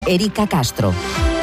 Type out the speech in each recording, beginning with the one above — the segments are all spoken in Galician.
Erika Castro.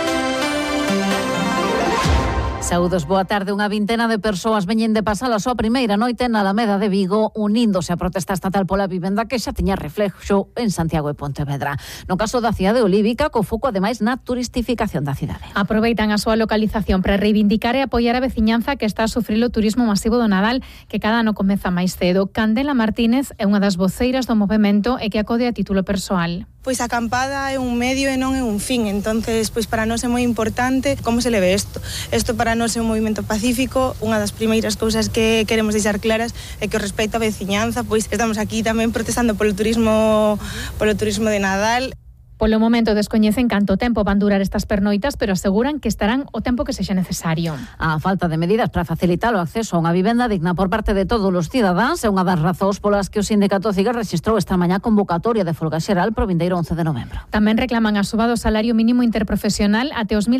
Saúdos, boa tarde. Unha vintena de persoas veñen de pasar a súa primeira noite na Alameda de Vigo, uníndose á protesta estatal pola vivenda que xa tiña reflexo en Santiago e Pontevedra. No caso da cidade olívica, co foco ademais na turistificación da cidade. Aproveitan a súa localización para reivindicar e apoiar a veciñanza que está a sufrir o turismo masivo do Nadal, que cada ano comeza máis cedo. Candela Martínez é unha das voceiras do movemento e que acode a título persoal. Pois a acampada é un medio e non é un fin, entonces pois para nós é moi importante como se leve isto. Isto para nós é un movimento pacífico. Unha das primeiras cousas que queremos deixar claras é que o respecto á veciñanza, pois estamos aquí tamén protestando polo turismo de Nadal. Polo momento descoñecen canto tempo van durar estas pernoitas, pero aseguran que estarán o tempo que sexa necesario. A falta de medidas para facilitar o acceso a unha vivenda digna por parte de todos os cidadáns é unha das razóns polas que o sindicato CIGA rexistrou esta mañá convocatoria de folga xeral pro vindeiro 11 de novembro. Tamén reclaman a suba do salario mínimo interprofesional até os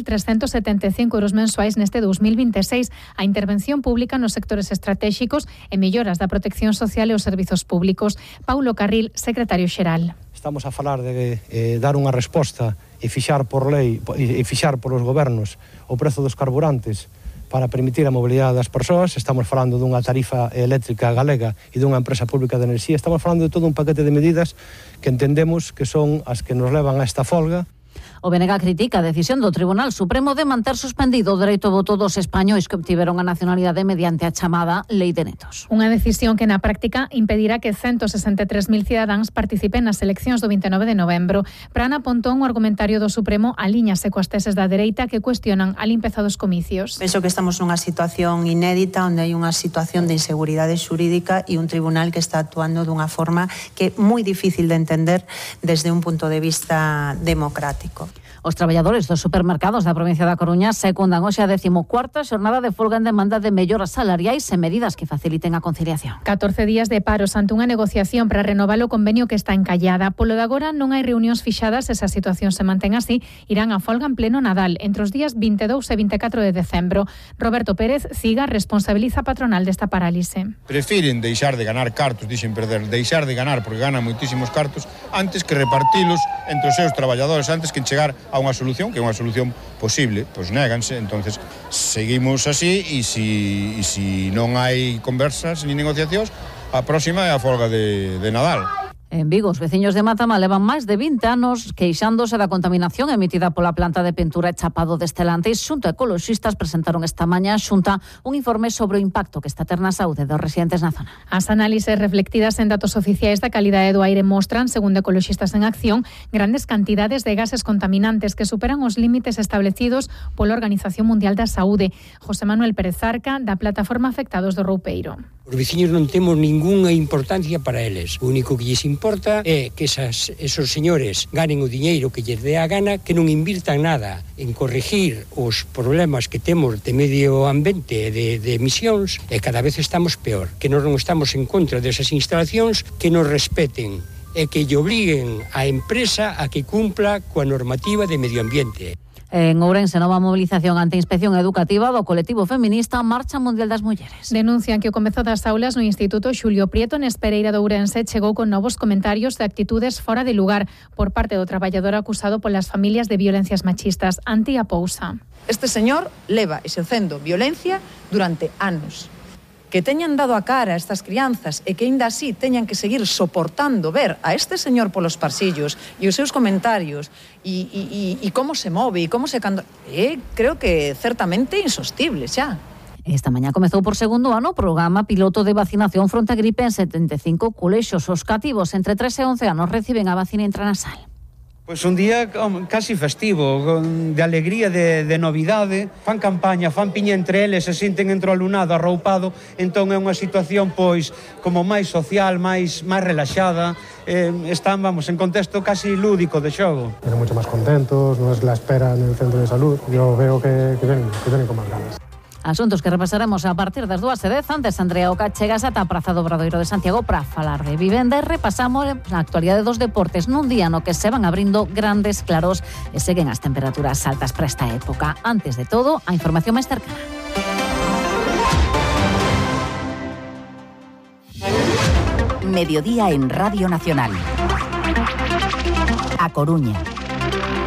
1.375 euros mensuais neste 2026, a intervención pública nos sectores estratégicos e melloras da protección social e os servizos públicos. Paulo Carril, secretario xeral. Estamos a falar de dar unha resposta e fixar por lei e fixar polos gobernos o prezo dos carburantes para permitir a mobilidade das persoas. Estamos falando dunha tarifa eléctrica galega e dunha empresa pública de enerxía. Estamos falando de todo un paquete de medidas que entendemos que son as que nos levan a esta folga. O BNG critica a decisión do Tribunal Supremo de manter suspendido o dereito ao voto dos españois que obtiveron a nacionalidade mediante a chamada Lei de Netos. Unha decisión que na práctica impedirá que 163.000 cidadáns participen nas eleccións do 29 de novembro. Prana Pontón, o argumentario do Supremo, alíñase coas teses da dereita que cuestionan a limpeza dos comicios. Penso que estamos nunha situación inédita onde hai unha situación de inseguridade xurídica e un tribunal que está actuando dunha forma que é moi difícil de entender desde un punto de vista democrático. Os traballadores dos supermercados da provincia da Coruña secundan hoxe a 14ª xornada de folga en demanda de melloras salariais e medidas que faciliten a conciliación. 14 días de paros ante unha negociación para renovar o convenio que está encallada. Polo de agora non hai reunións fixadas. Esa situación se mantén así, irán a folga en pleno Nadal entre os días 22 e 24 de decembro. Roberto Pérez, CIGA, responsabiliza a patronal desta parálise. Prefiren deixar de ganar cartos, deixar de ganar porque ganan moitísimos cartos antes que repartilos entre os seus traballadores, antes que chegar a unha solución, que é unha solución posible, pois néganse. Entonces seguimos así e si non hai conversas ni negociacións, a próxima é a folga de Nadal. En Vigo, os veciños de Matamá levan máis de 20 anos queixándose da contaminación emitida pola planta de pintura e chapado de Estelante. Xunto a ecoloxistas presentaron esta mañá xunta un informe sobre o impacto que está ter na saúde dos residentes na zona. As análises reflectidas en datos oficiais da calidade do aire mostran, segundo Ecoloxistas en Acción, grandes cantidades de gases contaminantes que superan os límites establecidos pola Organización Mundial da Saúde. José Manuel Pérez Arca, da Plataforma Afectados do Roupeiro. Os veciños non temos ningunha importancia para eles. O único que lles importa é que esos señores ganen o diñeiro que lles dé a gana, que non invirtan nada en corregir os problemas que temos de medio ambiente e de emisións, e cada vez estamos peor. Que non estamos en contra desas instalacións, que nos respeten e que lle obliguen a empresa a que cumpla coa normativa de medio ambiente. En Ourense, nova movilización ante inspección educativa do colectivo feminista Marcha Mundial das Mulleres. Denuncian que o comezo das aulas no Instituto Xulio Prieto Nespereira de Ourense chegou con novos comentarios de actitudes fora de lugar por parte do traballador acusado polas familias de violencias machistas. Antía Pousa. Este señor leva exercendo violencia durante anos. Que teñan dado a cara a estas crianzas e que aínda así teñan que seguir soportando ver a este señor polos pasillos e os seus comentarios e como se move e como se creo que certamente insostible xa. Esta mañá comezou por segundo ano o programa piloto de vacinación fronte a gripe en 75 colexios. Os cativos entre 3 e 11 anos reciben a vacina intranasal. Pois un día casi festivo, de alegría, de novidade. Fan campaña, fan piña entre eles, se sinten entre o alumnado arroupado. Entón é unha situación pois como máis social, máis relaxada. Están, en contexto casi lúdico de xogo. Están moito máis contentos, non es la espera en el centro de salud. Yo veo que vienen con máis ganas. Asuntos que repasaremos a partir das 2:10. Antes, Andrea Oca chegas ata a Praza do Obradoiro de Santiago para falar de vivenda e repasamos a actualidade dos deportes nun día no que se van abrindo grandes claros e seguen as temperaturas altas para esta época. Antes de todo, a información máis cercana. Mediodía en Radio Nacional. A Coruña.